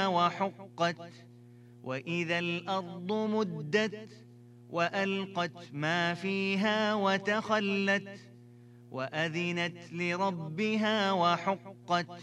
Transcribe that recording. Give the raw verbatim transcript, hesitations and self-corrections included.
وحقت وإذا الأرض مدت وألقت ما فيها وتخلت وأذنت لربها وحقت